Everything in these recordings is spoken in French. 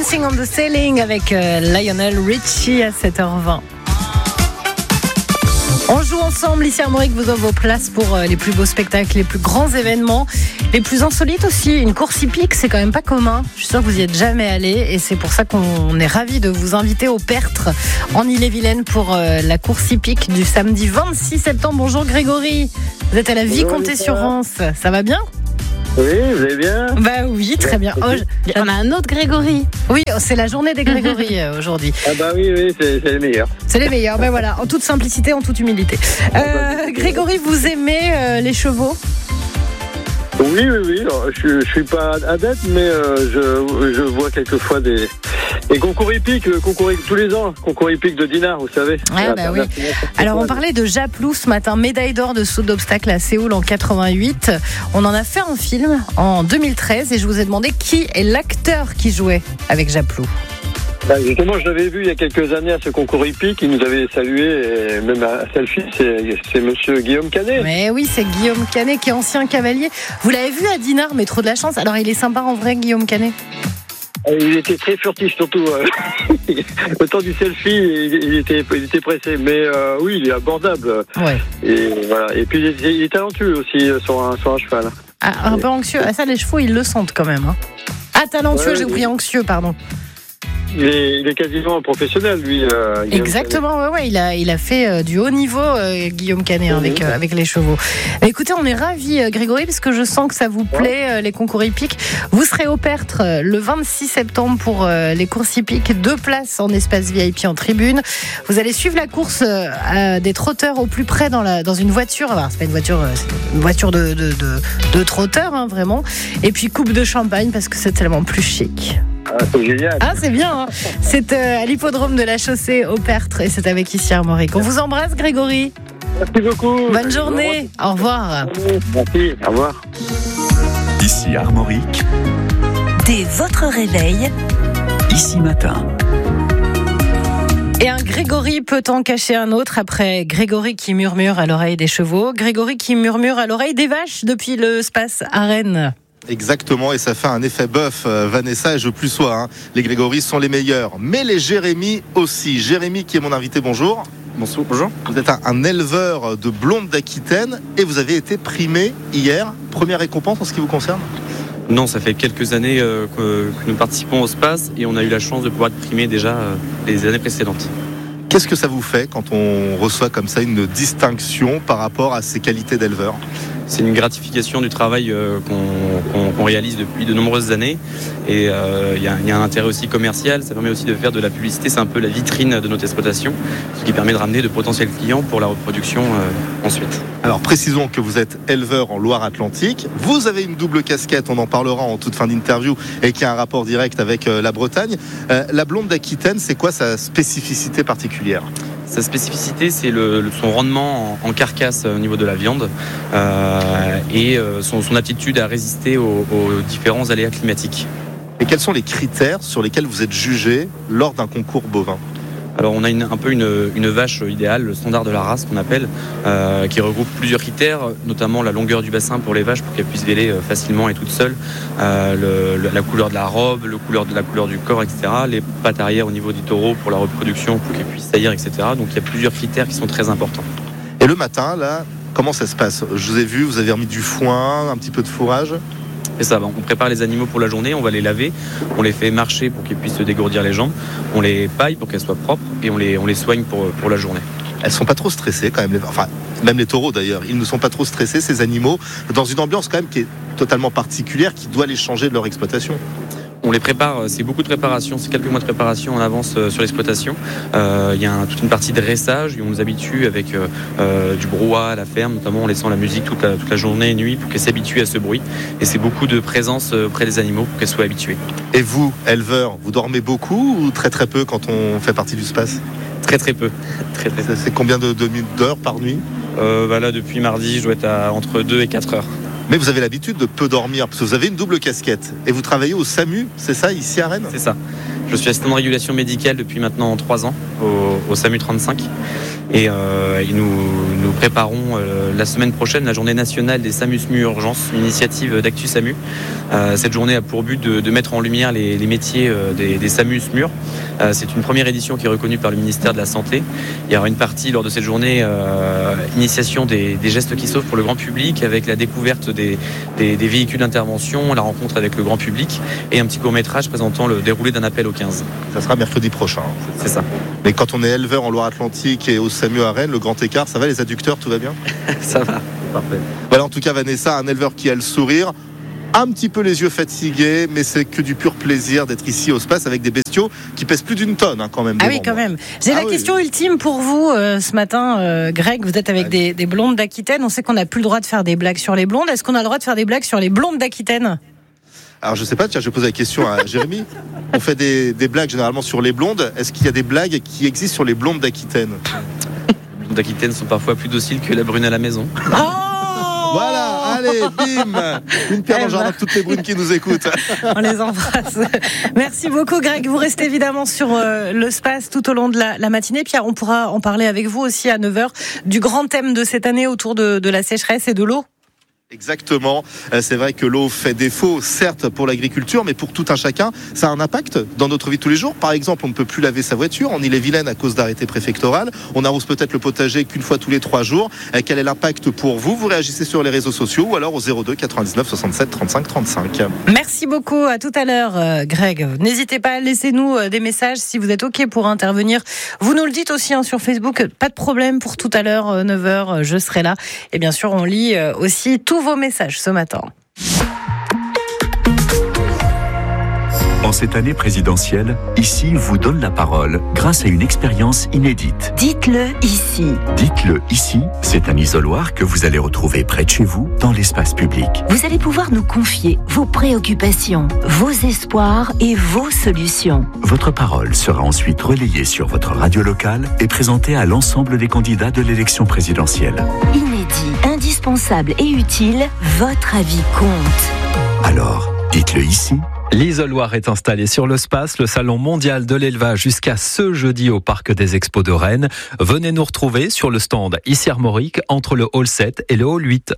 Dancing on the Ceiling avec Lionel Richie à 7h20. On joue ensemble, ici Armorique vous offre vos places pour les plus beaux spectacles, les plus grands événements, les plus insolites aussi. Une course hippique, c'est quand même pas commun. Je suis sûre que vous y êtes jamais allé et c'est pour ça qu'on est ravis de vous inviter au Pertre en Ille-et-Vilaine pour la course hippique du samedi 26 septembre. Bonjour Grégory, vous êtes à la Vicomté-sur-Rance, ça va bien ? Oui, vous allez bien ? Bah oui, très bien. Oh, on a un autre Grégory. Oui, c'est la journée des Grégory aujourd'hui. Ah bah oui, c'est les meilleurs. C'est les meilleurs, ben voilà, en toute simplicité, en toute humilité. Grégory, vous aimez les chevaux ? Oui. Alors, je suis pas adepte, mais je vois quelquefois des concours hippiques, tous les ans, concours hippiques de Dinard, vous savez. Ouais, bah oui. Alors on parlait de Japlou ce matin, médaille d'or de saut d'obstacle à Séoul en 88. On en a fait un film en 2013 et je vous ai demandé qui est l'acteur qui jouait avec Japlou. Bah, justement, je l'avais vu il y a quelques années à ce concours hippique, il nous avait salué, et même à selfie, c'est monsieur Guillaume Canet. Mais oui, c'est Guillaume Canet qui est ancien cavalier. Vous l'avez vu à Dinard, mais trop de la chance. Alors il est sympa en vrai, Guillaume Canet ? Il était très furtif surtout. Au temps du selfie, il était pressé. Mais oui, il est abordable. Ouais. Et voilà. Et puis il est talentueux aussi sur un cheval. Ah, un peu anxieux. Ah, ça, les chevaux, ils le sentent quand même. Hein. Ah, talentueux, j'ai pris anxieux, pardon. Il est quasiment professionnel, lui. Exactement, ouais, il a fait du haut niveau, Guillaume Canet, avec les chevaux. Écoutez, on est ravis, Grégory, parce que je sens que ça vous plaît, les concours hippiques. Vous serez au Pertre le 26 septembre pour les courses hippiques. 2 places en espace VIP en tribune. Vous allez suivre la course des trotteurs au plus près dans une voiture. Alors, c'est pas une voiture, c'est une voiture de trotteurs, hein, vraiment. Et puis, coupe de champagne, parce que c'est tellement plus chic. Ah, c'est génial. Ah, c'est bien, hein. C'est à l'hippodrome de la Chaussée au Pertre et c'est avec ici Armorique. On vous embrasse, Grégory. Merci beaucoup. Bonne journée. Au revoir. Merci. Au revoir. Ici Armorique. Dès votre réveil, Ici Matin. Et un Grégory peut en cacher un autre après Grégory qui murmure à l'oreille des chevaux, Grégory qui murmure à l'oreille des vaches depuis le Space à Rennes. Exactement, et ça fait un effet bœuf, Vanessa, et je plus sois, hein. Les Grégory sont les meilleurs, mais les Jérémy aussi. Jérémy qui est mon invité, bonjour. Bonjour. Vous êtes un éleveur de blondes d'Aquitaine et vous avez été primé hier. Première récompense en ce qui vous concerne ? Non, ça fait quelques années que nous participons au SPAS et on a eu la chance de pouvoir être primé déjà les années précédentes. Qu'est-ce que ça vous fait quand on reçoit comme ça une distinction par rapport à ses qualités d'éleveur ? C'est une gratification du travail qu'on réalise depuis de nombreuses années et il y a un intérêt aussi commercial, ça permet aussi de faire de la publicité, c'est un peu la vitrine de notre exploitation, ce qui permet de ramener de potentiels clients pour la reproduction ensuite. Alors précisons que vous êtes éleveur en Loire-Atlantique, vous avez une double casquette, on en parlera en toute fin d'interview et qui a un rapport direct avec la Bretagne. La blonde d'Aquitaine, c'est quoi sa spécificité particulière ? Sa spécificité, c'est son rendement en carcasse au niveau de la viande et son aptitude à résister aux différents aléas climatiques. Et quels sont les critères sur lesquels vous êtes jugé lors d'un concours bovin ? Alors on a un peu une vache idéale, le standard de la race qu'on appelle, qui regroupe plusieurs critères, notamment la longueur du bassin pour les vaches pour qu'elles puissent véler facilement et toutes seules, la couleur de la robe, la couleur du corps, etc. Les pattes arrière au niveau du taureau pour la reproduction, pour qu'elles puissent saillir, etc. Donc il y a plusieurs critères qui sont très importants. Et le matin, là, comment ça se passe ? Je vous ai vu, vous avez remis du foin, un petit peu de fourrage ? C'est ça, on prépare les animaux pour la journée, on va les laver, on les fait marcher pour qu'ils puissent se dégourdir les jambes, on les paille pour qu'elles soient propres et on les soigne pour la journée. Elles sont pas trop stressées quand même, enfin même les taureaux d'ailleurs, ils ne sont pas trop stressés ces animaux, dans une ambiance quand même qui est totalement particulière, qui doit les changer de leur exploitation. On les prépare, c'est beaucoup de préparation, c'est quelques mois de préparation en avance sur l'exploitation. Il y a toute une partie de dressage et on nous habitue avec du brouhaha à la ferme, notamment en laissant la musique toute la journée et nuit pour qu'elles s'habituent à ce bruit. Et c'est beaucoup de présence auprès des animaux pour qu'elles soient habituées. Et vous, éleveur, vous dormez beaucoup ou très très peu quand on fait partie du SPAS ? Très très peu. Très. C'est combien d'heures par nuit ? Là, depuis mardi, je dois être à entre 2 et 4 heures. Mais vous avez l'habitude de peu dormir, parce que vous avez une double casquette. Et vous travaillez au SAMU, c'est ça, ici à Rennes ? C'est ça. Je suis assistant de régulation médicale depuis maintenant 3 ans, au SAMU 35. Et nous préparons la semaine prochaine la journée nationale des SAMU Urgence, une initiative d'Actu SAMU. Cette journée a pour but de mettre en lumière les métiers des SAMU SMUR. C'est une première édition qui est reconnue par le ministère de la Santé. Il y aura une partie lors de cette journée initiation des gestes qui sauvent pour le grand public, avec la découverte des véhicules d'intervention, la rencontre avec le grand public et un petit court-métrage présentant le déroulé d'un appel au 15. Ça sera mercredi prochain. C'est ça. Mais quand on est éleveur en Loire-Atlantique et au SAMU à Rennes, le grand écart, ça va, les adducteurs, tout va bien? Ça va. Parfait. Voilà, en tout cas, Vanessa, un éleveur qui a le sourire, un petit peu les yeux fatigués, mais c'est que du pur plaisir d'être ici au Space avec des bestiaux qui pèsent plus d'une tonne, quand même. Ah oui, quand même. J'ai la question ultime pour vous ce matin, Greg. Vous êtes avec des blondes d'Aquitaine. On sait qu'on n'a plus le droit de faire des blagues sur les blondes. Est-ce qu'on a le droit de faire des blagues sur les blondes d'Aquitaine? Alors je sais pas, tiens, je pose la question à Jérémy. On fait des blagues généralement sur les blondes. Est-ce qu'il y a des blagues qui existent sur les blondes d'Aquitaine? Les blondes d'Aquitaine sont parfois plus dociles que la brune à la maison. Voilà, allez, bim, une pierre dans le jardin de toutes les brunes qui nous écoutent. On les embrasse. Merci beaucoup, Greg. Vous restez évidemment sur le Space tout au long de la matinée. Puis on pourra en parler avec vous aussi à 9h du grand thème de cette année autour de la sécheresse et de l'eau. Exactement. C'est vrai que l'eau fait défaut, certes, pour l'agriculture, mais pour tout un chacun, ça a un impact dans notre vie de tous les jours. Par exemple, on ne peut plus laver sa voiture en Ille-et-Vilaine à cause d'arrêtés préfectoraux. On arrose peut-être le potager qu'une fois tous les 3 jours. Quel est l'impact pour vous? Vous réagissez sur les réseaux sociaux ou alors au 02 99 67 35 35. Merci beaucoup. À tout à l'heure, Greg. N'hésitez pas, laissez-nous des messages si vous êtes OK pour intervenir. Vous nous le dites aussi sur Facebook. Pas de problème pour tout à l'heure, 9h, je serai là. Et bien sûr, on lit aussi tous vos messages ce matin. En cette année présidentielle, Ici vous donne la parole grâce à une expérience inédite. Dites-le ici. Dites-le ici, c'est un isoloir que vous allez retrouver près de chez vous, dans l'espace public. Vous allez pouvoir nous confier vos préoccupations, vos espoirs et vos solutions. Votre parole sera ensuite relayée sur votre radio locale et présentée à l'ensemble des candidats de l'élection présidentielle. Inédit, indispensable et utile, votre avis compte. Alors, dites-le ici. L'isoloir est installé sur le Space, le salon mondial de l'élevage, jusqu'à ce jeudi au parc des Expos de Rennes. Venez nous retrouver sur le stand ici Armorique entre le hall 7 et le hall 8.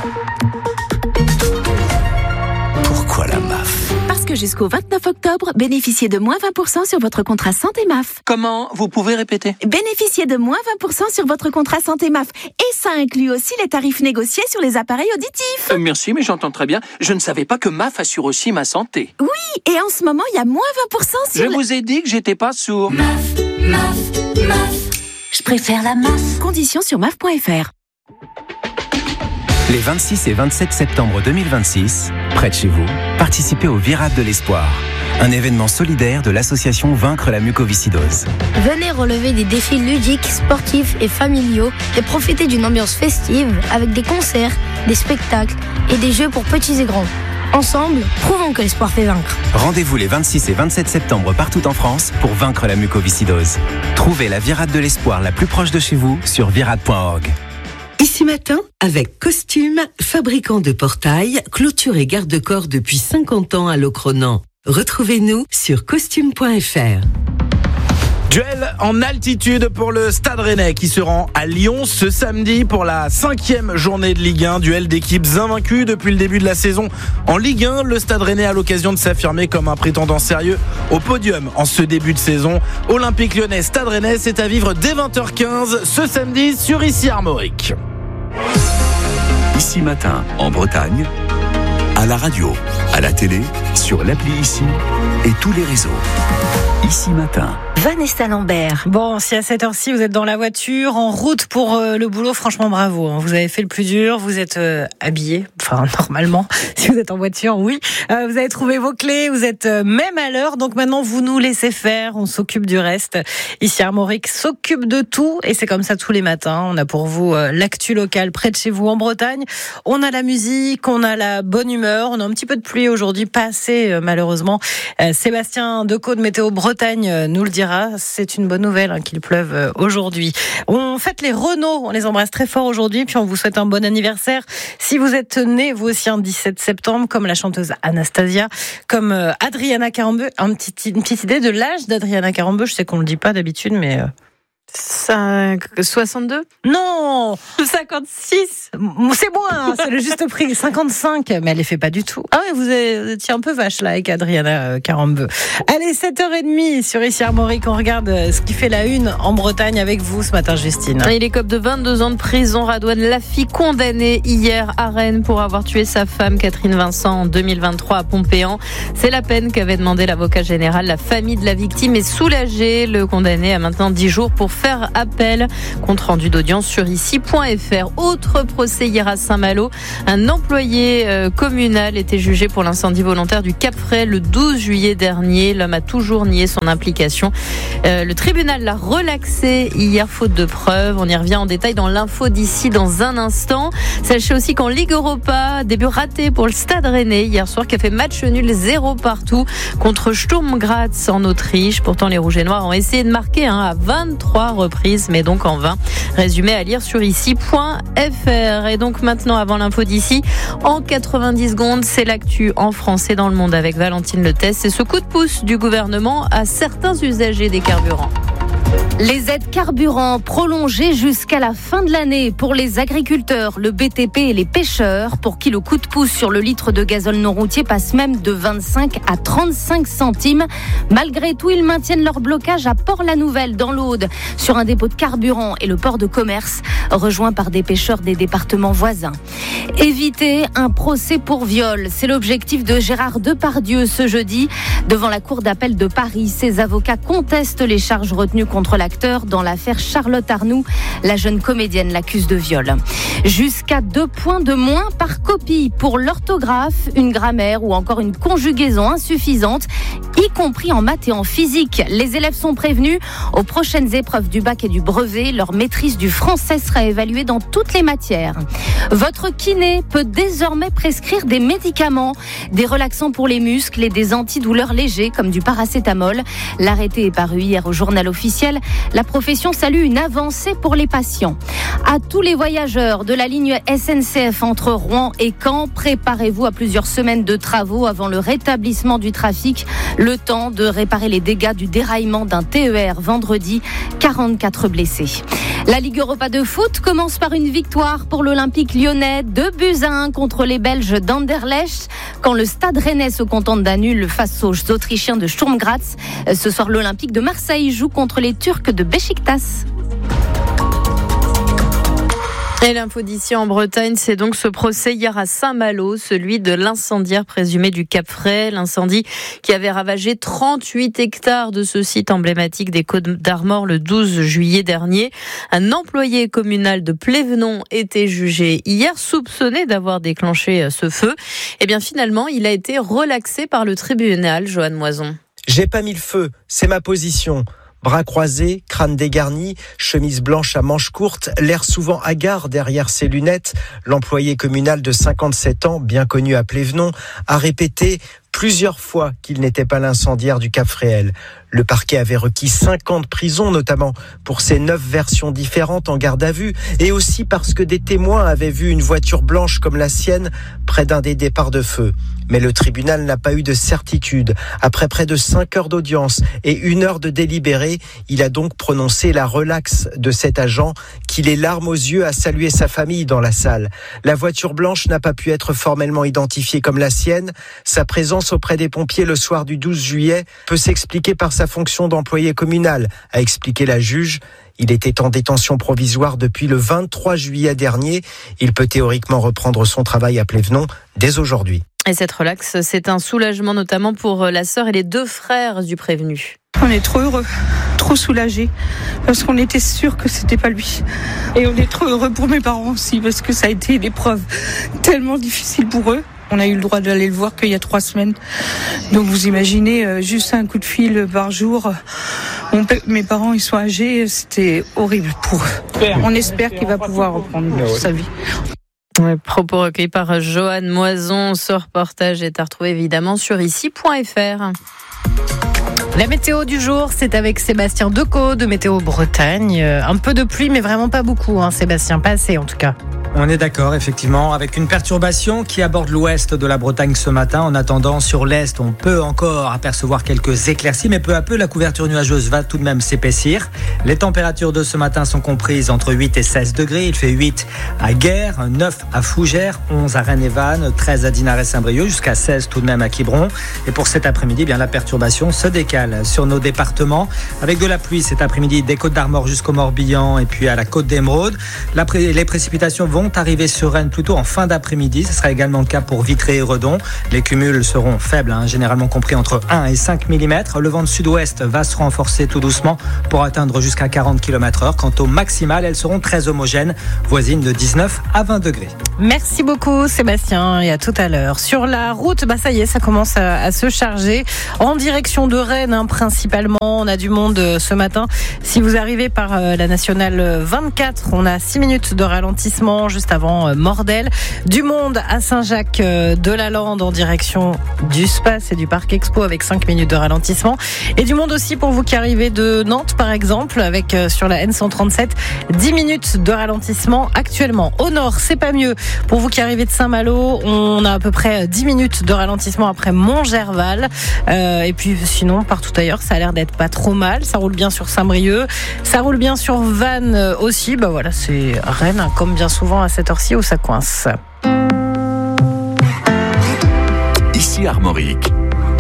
Pourquoi la MAF ? Parce que jusqu'au 29 octobre, bénéficiez de moins 20% sur votre contrat santé MAF. Comment? Vous pouvez répéter? Bénéficiez de moins 20% sur votre contrat santé MAF. Et ça inclut aussi les tarifs négociés sur les appareils auditifs. Merci, mais j'entends très bien. Je ne savais pas que MAF assure aussi ma santé. Oui, et en ce moment, il y a moins 20% sur... Je vous ai dit que j'étais pas sourd. MAF. Je préfère la MAF. Conditions sur MAF.fr. Les 26 et 27 septembre 2026, près de chez vous, participez au Virade de l'Espoir, un événement solidaire de l'association Vaincre la mucoviscidose. Venez relever des défis ludiques, sportifs et familiaux et profiter d'une ambiance festive avec des concerts, des spectacles et des jeux pour petits et grands. Ensemble, prouvons que l'espoir fait vaincre. Rendez-vous les 26 et 27 septembre partout en France pour vaincre la mucoviscidose. Trouvez la Virade de l'Espoir la plus proche de chez vous sur virade.org. Ici Matin, avec Costume, fabricant de portails, clôture et garde-corps depuis 50 ans à Locronan. Retrouvez-nous sur costume.fr. Duel en altitude pour le Stade Rennais qui se rend à Lyon ce samedi pour la 5e journée de Ligue 1. Duel d'équipes invaincues depuis le début de la saison. En Ligue 1, le Stade Rennais a l'occasion de s'affirmer comme un prétendant sérieux au podium en ce début de saison. Olympique Lyonnais, Stade Rennais, c'est à vivre dès 20h15 ce samedi sur Ici Armorique. Ici Matin, en Bretagne, à la radio, à la télé, sur l'appli Ici et tous les réseaux. Ici Matin. Vanessa Lambert. Bon, si à cette heure-ci vous êtes dans la voiture, en route pour le boulot, franchement bravo. Vous avez fait le plus dur, vous êtes habillé, enfin normalement, si vous êtes en voiture, oui. Vous avez trouvé vos clés, vous êtes même à l'heure, donc maintenant vous nous laissez faire, on s'occupe du reste. Ici Armorique s'occupe de tout et c'est comme ça tous les matins. On a pour vous l'actu locale près de chez vous en Bretagne. On a la musique, on a la bonne humeur, on a un petit peu de pluie aujourd'hui, pas assez malheureusement. Sébastien Decaux de Météo Bretagne nous le dira. C'est une bonne nouvelle qu'il pleuve aujourd'hui. On fête les Renault, on les embrasse très fort aujourd'hui, puis on vous souhaite un bon anniversaire. Si vous êtes né, vous aussi, un 17 septembre, comme la chanteuse Anastasia, comme Adriana Carambeu, une petite idée de l'âge d'Adriana Carambeu, je sais qu'on le dit pas d'habitude, mais 62 ? Non, 56. c'est moins, c'est le juste prix, 55, mais elle les fait pas du tout. Ah ouais, vous étiez un peu vache là avec Adriana Carambeu. Allez, 7h30 sur Ici Armorique, on regarde ce qui fait la une en Bretagne avec vous ce matin, Justine. Il écope de 22 ans de prison. Radouane Lafi, condamné hier à Rennes pour avoir tué sa femme Catherine Vincent en 2023 à Pompéan. C'est la peine qu'avait demandé l'avocat général. La famille de la victime est soulagée. Le condamné a maintenant 10 jours pour faire appel. Compte rendu d'audience sur ici.fr. Autre procès hier à Saint-Malo. Un employé communal était jugé pour l'incendie volontaire du Cap-Frais le 12 juillet dernier. L'homme a toujours nié son implication. Le tribunal l'a relaxé hier faute de preuves. On y revient en détail dans l'info d'ici dans un instant. Sachez aussi qu'en Ligue Europa, début raté pour le Stade Rennais hier soir qui a fait match nul 0 partout contre Sturm Graz en Autriche. Pourtant les Rouges et Noirs ont essayé de marquer à 23 reprises, mais donc en vain. Résumé à lire sur ici.fr. Et donc maintenant, avant l'info d'ici, en 90 secondes, c'est l'actu en France et dans le monde avec Valentine Letès. C'est ce coup de pouce du gouvernement à certains usagers des carburants. Les aides carburant prolongées jusqu'à la fin de l'année pour les agriculteurs, le BTP et les pêcheurs, pour qui le coup de pouce sur le litre de gazole non routier passe même de 25 à 35 centimes. Malgré tout, ils maintiennent leur blocage à Port-la-Nouvelle, dans l'Aude, sur un dépôt de carburant et le port de commerce, rejoint par des pêcheurs des départements voisins. Éviter un procès pour viol, c'est l'objectif de Gérard Depardieu ce jeudi. Devant la cour d'appel de Paris, ses avocats contestent les charges retenues contre l'acteur dans l'affaire Charlotte Arnoux. La jeune comédienne l'accuse de viol. Jusqu'à 2 points de moins par copie pour l'orthographe, une grammaire ou encore une conjugaison insuffisante, y compris en maths et en physique. Les élèves sont prévenus. Aux prochaines épreuves du bac et du brevet, leur maîtrise du français sera évaluée dans toutes les matières. Votre kiné peut désormais prescrire des médicaments, des relaxants pour les muscles et des antidouleurs légers comme du paracétamol. L'arrêté est paru hier au journal officiel. La profession salue une avancée pour les patients. À tous les voyageurs de la ligne SNCF entre Rouen et Caen, préparez-vous à plusieurs semaines de travaux avant le rétablissement du trafic. Le temps de réparer les dégâts du déraillement d'un TER vendredi. 44 blessés. La Ligue Europa de foot commence par une victoire pour l'Olympique lyonnais, 2-1 contre les Belges d'Anderlecht. Quand le Stade Rennais se contente d'un nul face aux Autrichiens de Sturm Graz. Ce soir, l'Olympique de Marseille joue contre les Turcs de Beşiktaş. Et l'info d'ici en Bretagne, c'est donc ce procès hier à Saint-Malo, celui de l'incendiaire présumé du Cap-Frais, l'incendie qui avait ravagé 38 hectares de ce site emblématique des Côtes d'Armor le 12 juillet dernier. Un employé communal de Plévenon était jugé hier, soupçonné d'avoir déclenché ce feu. Et bien finalement, il a été relaxé par le tribunal, Johan Moison. J'ai pas mis le feu, c'est ma position. Bras croisés, crâne dégarni, chemise blanche à manches courtes, l'air souvent hagard derrière ses lunettes, l'employé communal de 57 ans, bien connu à Plévenon, a répété plusieurs fois qu'il n'était pas l'incendiaire du Cap-Fréhel. Le parquet avait requis 5 ans de prison, notamment pour ses 9 versions différentes en garde à vue, et aussi parce que des témoins avaient vu une voiture blanche comme la sienne près d'un des départs de feu. Mais le tribunal n'a pas eu de certitude. Après près de 5 heures d'audience et 1 heure de délibéré, il a donc prononcé la relaxe de cet agent qui, les larmes aux yeux, a salué sa famille dans la salle. La voiture blanche n'a pas pu être formellement identifiée comme la sienne. Sa présence auprès des pompiers le soir du 12 juillet peut s'expliquer par sa fonction d'employé communal, a expliqué la juge. Il était en détention provisoire depuis le 23 juillet dernier. Il peut théoriquement reprendre son travail à Plévenon dès aujourd'hui. Et cette relaxe, c'est un soulagement notamment pour la sœur et les 2 frères du prévenu. On est trop heureux, trop soulagés, parce qu'on était sûr que c'était pas lui. Et on est trop heureux pour mes parents aussi, parce que ça a été une épreuve tellement difficile pour eux. On a eu le droit d'aller le voir qu'il y a 3 semaines. Donc vous imaginez, juste un coup de fil par jour. Mes parents, ils sont âgés, c'était horrible pour eux. On espère qu'il va pouvoir reprendre sa vie. Propos recueillis par Johan Moison. Ce reportage est à retrouver évidemment sur ici.fr. La météo du jour, c'est avec Sébastien Decaux de Météo Bretagne. Un peu de pluie, mais vraiment pas beaucoup, Sébastien, pas assez en tout cas. On est d'accord, effectivement, avec une perturbation qui aborde l'ouest de la Bretagne ce matin. En attendant, sur l'est, on peut encore apercevoir quelques éclaircies, mais peu à peu, la couverture nuageuse va tout de même s'épaissir. Les températures de ce matin sont comprises entre 8 et 16 degrés. Il fait 8 à Guères, 9 à Fougères, 11 à Rennes et Vannes, 13 à Dinard et Saint-Brieuc, jusqu'à 16 tout de même à Quiberon. Et pour cet après-midi, la perturbation se décale sur nos départements, avec de la pluie cet après-midi des Côtes d'Armor jusqu'au Morbihan et puis à la Côte d'Émeraude. Les précipitations vont arriver sur Rennes plutôt en fin d'après-midi. Ce sera également le cas pour Vitré et Redon. Les cumuls seront faibles, généralement compris entre 1 et 5 mm. Le vent de sud-ouest va se renforcer tout doucement pour atteindre jusqu'à 40 km/h. Quant aux maximales, elles seront très homogènes, voisines de 19 à 20 degrés. Merci beaucoup Sébastien et à tout à l'heure. Sur la route, ça y est, ça commence à se charger. En direction de Rennes, principalement, on a du monde ce matin. Si vous arrivez par la nationale 24, on a 6 minutes de ralentissement juste avant Mordel. Du monde à Saint-Jacques-de-la-Lande en direction du Space et du Parc Expo avec 5 minutes de ralentissement. Et du monde aussi pour vous qui arrivez de Nantes par exemple, avec sur la N137 10 minutes de ralentissement actuellement. Au nord, c'est pas mieux. Pour vous qui arrivez de Saint-Malo, on a à peu près 10 minutes de ralentissement après Montgerval. Et puis sinon, partout ailleurs, ça a l'air d'être pas trop mal. Ça roule bien sur Saint-Brieuc. Ça roule bien sur Vannes aussi. Voilà, c'est Rennes, comme bien souvent à cette heure-ci où ça coince. Ici Armorique.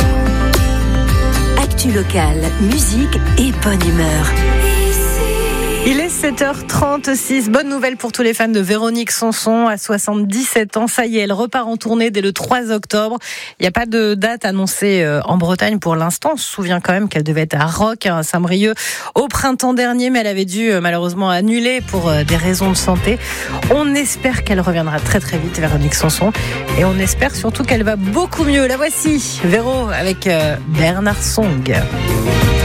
Actu locale, musique et bonne humeur. Il est 7h36. Bonne nouvelle pour tous les fans de Véronique Sanson. À 77 ans, ça y est, elle repart en tournée dès le 3 octobre. Il n'y a pas de date annoncée en Bretagne pour l'instant. On se souvient quand même qu'elle devait être à Roc, à Saint-Brieuc, au printemps dernier, mais elle avait dû malheureusement annuler pour des raisons de santé. On espère qu'elle reviendra très très vite, Véronique Sanson. Et on espère surtout qu'elle va beaucoup mieux. La voici, Véro, avec Bernard Song.